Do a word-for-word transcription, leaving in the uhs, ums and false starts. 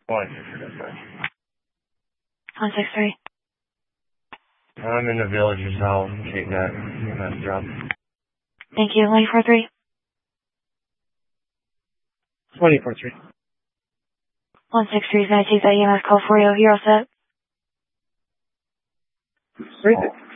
One six three, that's right. One six three. I'm in the villagers hall. Take that. That drop. Thank you. One four three. Twenty four three. One six three is gonna take that E M S call for you. You're all set. Great.